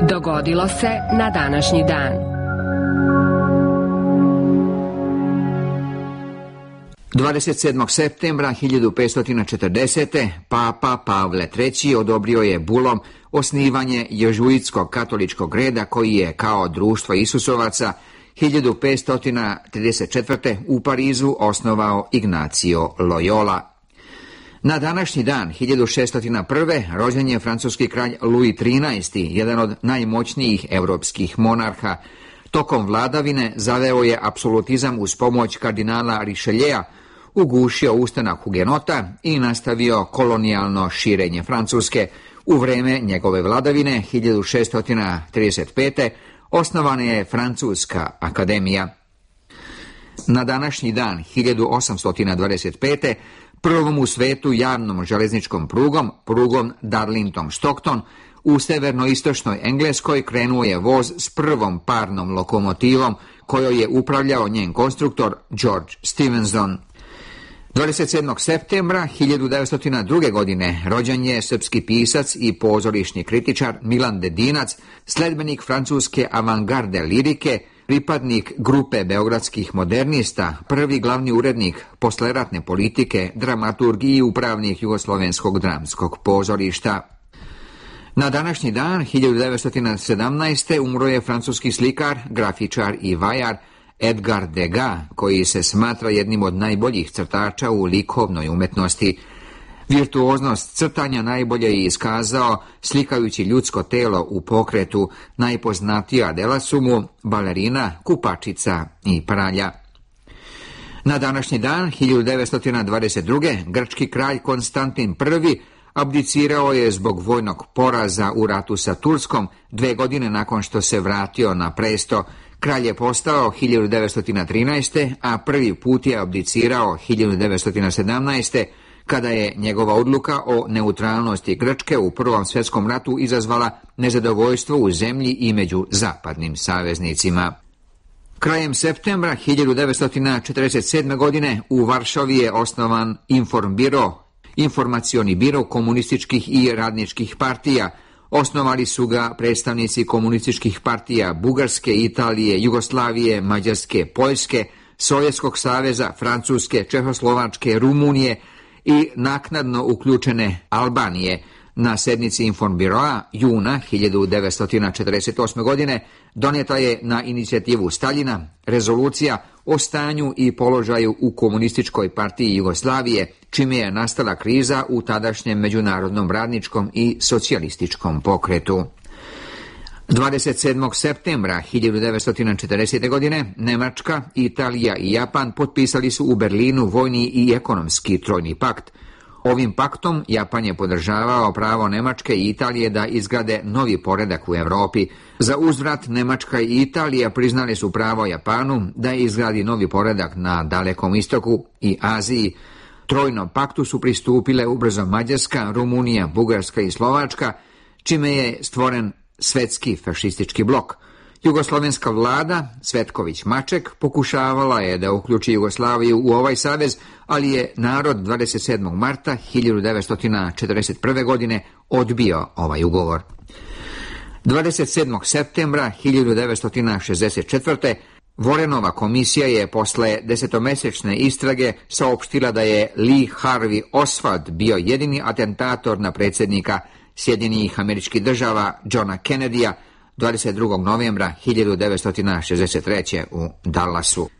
Dogodilo se na današnji dan. Septembra 1540. Papa Pavle III. Odobrio je bulom osnivanje ježuitskog katoličkog reda koji je kao društvo Isusovaca 1534. u Parizu osnovao Ignacio Loyola. Na današnji dan, 1601. rođen je francuski kralj Louis XIII., jedan od najmoćnijih europskih monarha. Tokom vladavine zaveo je apsolutizam uz pomoć kardinala Richelieua, ugušio ustanak hugenota i nastavio kolonijalno širenje Francuske. U vreme njegove vladavine, 1635. osnovana je Francuska akademija. Na današnji dan, 1825. prvom u svetu javnom železničkom prugom Darlington-Stockton, u severnoistočnoj Engleskoj krenuo je voz s prvom parnom lokomotivom kojoj je upravljao njen konstruktor George Stephenson. 27. septembra 1902. godine rođen je srpski pisac i pozorišni kritičar Milan Dedinac, sledbenik francuske avangarde lirike, pripadnik grupe beogradskih modernista, prvi glavni urednik posleratne politike, dramaturg i upravnik Jugoslovenskog dramskog pozorišta. Na današnji dan, 1917. umro je francuski slikar, grafičar i vajar Edgar Degas, koji se smatra jednim od najboljih crtača u likovnoj umetnosti. Virtuoznost crtanja najbolje je iskazao slikajući ljudsko telo u pokretu. Najpoznatija dela su mu Balerina, Kupačica i Pralja. Na današnji dan, 1922. grčki kralj Konstantin I. abdicirao je zbog vojnog poraza u ratu sa Turskom 2 godine nakon što se vratio na presto. Kralj je postao 1913. a prvi put je abdicirao 1917. kada je njegova odluka o neutralnosti Grčke u Prvom svjetskom ratu izazvala nezadovoljstvo u zemlji i među zapadnim saveznicima. Krajem septembra 1947. godine u Varšavi je osnovan Informbiro, informacioni biro komunističkih i radničkih partija. Osnovali su ga predstavnici komunističkih partija Bugarske, Italije, Jugoslavije, Mađarske, Poljske, Sovjetskog saveza, Francuske, Čehoslovačke, Rumunije i naknadno uključene Albanije. Na sednici Informbiroa juna 1948. godine donijeta je na inicijativu Staljina rezolucija o stanju i položaju u komunističkoj partiji Jugoslavije, čime je nastala kriza u tadašnjem međunarodnom radničkom i socijalističkom pokretu. 27. septembra 1940. godine Nemačka, Italija i Japan potpisali su u Berlinu vojni i ekonomski trojni pakt. Ovim paktom Japan je podržavao pravo Nemačke i Italije da izgrade novi poredak u Europi. Za uzvrat Nemačka i Italija priznali su pravo Japanu da izgradi novi poredak na Dalekom istoku i Aziji. Trojnom paktu su pristupile ubrzo Mađarska, Rumunija, Bugarska i Slovačka, čime je stvoren svetski fašistički blok. Jugoslovenska vlada, Cvetković-Maček, pokušavala je da uključi Jugoslaviju u ovaj savez, ali je narod 27. marta 1941. godine odbio ovaj ugovor. 27. septembra 1964. Vorenova komisija je posle 10-mesečne istrage saopštila da je Lee Harvey Oswald bio jedini atentator na predsjednika Sjedinjenih Američkih Država Johna Kennedyja 22. novembra 1963. u Dallasu.